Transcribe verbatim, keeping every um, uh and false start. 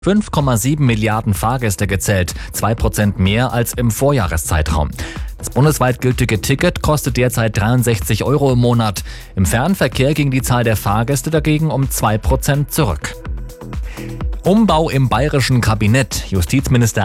fünf Komma sieben Milliarden Fahrgäste gezählt, zwei Prozent mehr als im Vorjahreszeitraum. Das bundesweit gültige Ticket kostet derzeit dreiundsechzig Euro im Monat. Im Fernverkehr ging die Zahl der Fahrgäste dagegen um zwei Prozent zurück. Umbau im bayerischen Kabinett. Justizminister